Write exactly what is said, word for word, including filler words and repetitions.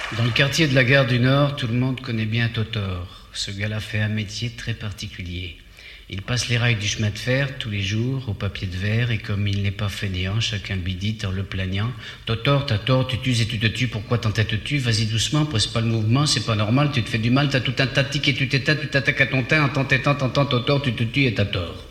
Dans le quartier de la gare du Nord, tout le monde connaît bien Totor. Ce gars-là fait un métier très particulier. Il passe les rails du chemin de fer tous les jours au papier de verre et comme il n'est pas fainéant, chacun lui dit en le plaignant: Totor, t'as tort, tu tues et tu te tues, pourquoi t'entêtes-tu? Vas-y doucement, presse pas le mouvement, c'est pas normal, tu te fais du mal, t'as tout un tas de tics et tu t'éteins, tu t'attaques à ton teint, en t'entêtant, t'entends Totor, tu te tues et t'as tort.